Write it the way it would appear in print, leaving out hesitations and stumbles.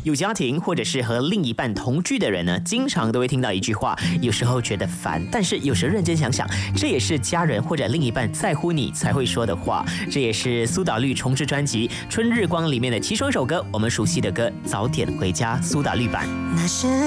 有家庭或者是和另一半同居的人呢，经常都会听到一句话，有时候觉得烦，但是有时认真想想，这也是家人或者另一半在乎你才会说的话。这也是苏打绿重制专辑《春日光》里面的其中一首歌，我们熟悉的歌《早点回家》苏打绿版。 那是